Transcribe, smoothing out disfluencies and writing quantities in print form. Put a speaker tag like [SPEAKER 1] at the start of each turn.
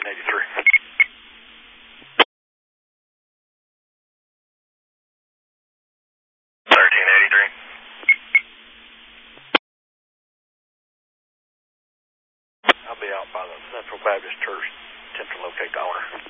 [SPEAKER 1] 1383. 1383. I'll be out by the Central Baptist Church, attempt to locate the owner.